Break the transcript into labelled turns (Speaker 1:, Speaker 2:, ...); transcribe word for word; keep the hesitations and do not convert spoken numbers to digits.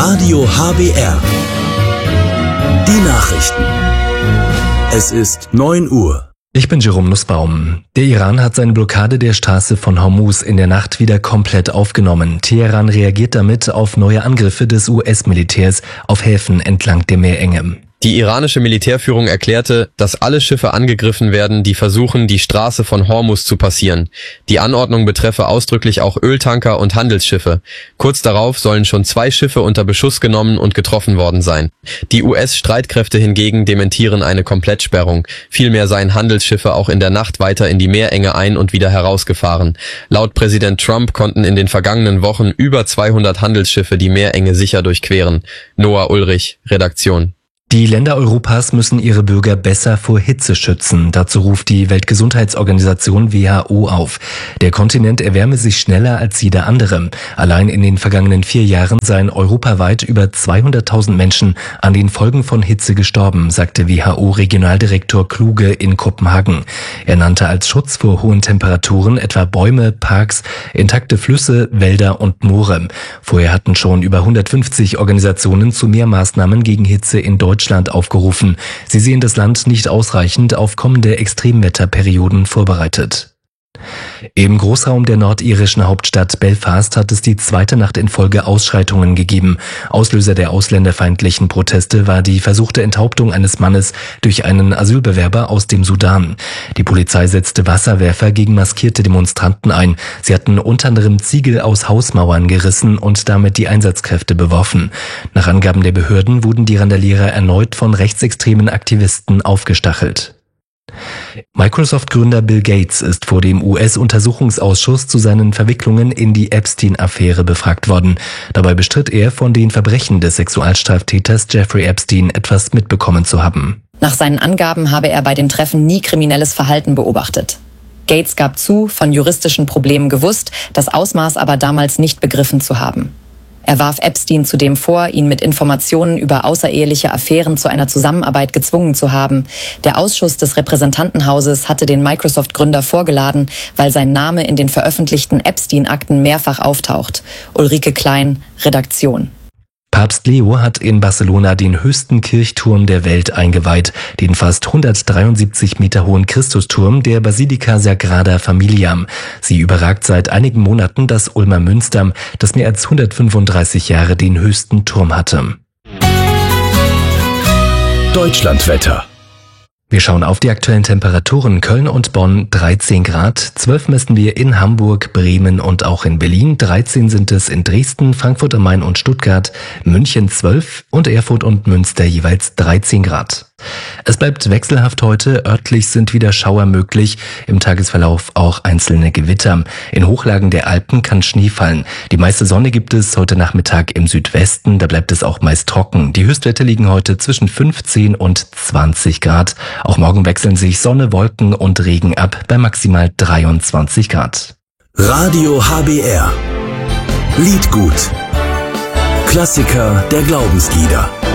Speaker 1: Radio H B R. Die Nachrichten. Es ist neun Uhr.
Speaker 2: Ich bin Jerome Nussbaum. Der Iran hat seine Blockade der Straße von Hormuz in der Nacht wieder komplett aufgenommen. Teheran reagiert damit auf neue Angriffe des U S-Militärs auf Häfen entlang der Meerenge.
Speaker 3: Die iranische Militärführung erklärte, dass alle Schiffe angegriffen werden, die versuchen, die Straße von Hormuz zu passieren. Die Anordnung betreffe ausdrücklich auch Öltanker und Handelsschiffe. Kurz darauf sollen schon zwei Schiffe unter Beschuss genommen und getroffen worden sein. Die U S-Streitkräfte hingegen dementieren eine Komplettsperrung. Vielmehr seien Handelsschiffe auch in der Nacht weiter in die Meerenge ein- und wieder herausgefahren. Laut Präsident Trump konnten in den vergangenen Wochen über zweihundert Handelsschiffe die Meerenge sicher durchqueren. Noah Ulrich, Redaktion.
Speaker 2: Die Länder Europas müssen ihre Bürger besser vor Hitze schützen. Dazu ruft die Weltgesundheitsorganisation W H O auf. Der Kontinent erwärme sich schneller als jeder andere. Allein in den vergangenen vier Jahren seien europaweit über zweihunderttausend Menschen an den Folgen von Hitze gestorben, sagte W H O-Regionaldirektor Kluge in Kopenhagen. Er nannte als Schutz vor hohen Temperaturen etwa Bäume, Parks, intakte Flüsse, Wälder und Moore. Vorher hatten schon über hundertfünfzig Organisationen zu mehr Maßnahmen gegen Hitze in Deutschland aufgerufen. Sie sehen das Land nicht ausreichend auf kommende Extremwetterperioden vorbereitet. Im Großraum der nordirischen Hauptstadt Belfast hat es die zweite Nacht in Folge Ausschreitungen gegeben. Auslöser der ausländerfeindlichen Proteste war die versuchte Enthauptung eines Mannes durch einen Asylbewerber aus dem Sudan. Die Polizei setzte Wasserwerfer gegen maskierte Demonstranten ein. Sie hatten unter anderem Ziegel aus Hausmauern gerissen und damit die Einsatzkräfte beworfen. Nach Angaben der Behörden wurden die Randalierer erneut von rechtsextremen Aktivisten aufgestachelt. Microsoft-Gründer Bill Gates ist vor dem U S-Untersuchungsausschuss zu seinen Verwicklungen in die Epstein-Affäre befragt worden. Dabei bestritt er, von den Verbrechen des Sexualstraftäters Jeffrey Epstein etwas mitbekommen zu haben.
Speaker 4: Nach seinen Angaben habe er bei den Treffen nie kriminelles Verhalten beobachtet. Gates gab zu, von juristischen Problemen gewusst, das Ausmaß aber damals nicht begriffen zu haben. Er warf Epstein zudem vor, ihn mit Informationen über außereheliche Affären zu einer Zusammenarbeit gezwungen zu haben. Der Ausschuss des Repräsentantenhauses hatte den Microsoft-Gründer vorgeladen, weil sein Name in den veröffentlichten Epstein-Akten mehrfach auftaucht. Ulrike Klein, Redaktion.
Speaker 2: Papst Leo hat in Barcelona den höchsten Kirchturm der Welt eingeweiht, den fast hundertdreiundsiebzig Meter hohen Christusturm der Basilica Sagrada Familia. Sie überragt seit einigen Monaten das Ulmer Münster, das mehr als hundertfünfunddreißig Jahre den höchsten Turm hatte.
Speaker 1: Deutschlandwetter.
Speaker 2: Wir schauen auf die aktuellen Temperaturen. Köln und Bonn dreizehn Grad, zwölf messen wir in Hamburg, Bremen und auch in Berlin, dreizehn sind es in Dresden, Frankfurt am Main und Stuttgart, München zwölf und Erfurt und Münster jeweils dreizehn Grad. Es bleibt wechselhaft heute, örtlich sind wieder Schauer möglich, im Tagesverlauf auch einzelne Gewitter. In Hochlagen der Alpen kann Schnee fallen. Die meiste Sonne gibt es heute Nachmittag im Südwesten, da bleibt es auch meist trocken. Die Höchstwerte liegen heute zwischen fünfzehn und zwanzig Grad. Auch morgen wechseln sich Sonne, Wolken und Regen ab bei maximal dreiundzwanzig Grad.
Speaker 1: Radio H B R. Liedgut. Klassiker der Glaubenslieder.